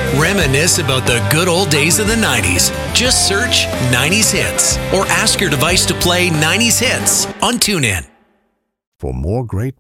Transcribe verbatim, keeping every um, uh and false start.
Reminisce about the good old days of the nineties. Just search nineties Hits or ask your device to play nineties Hits on TuneIn. For more great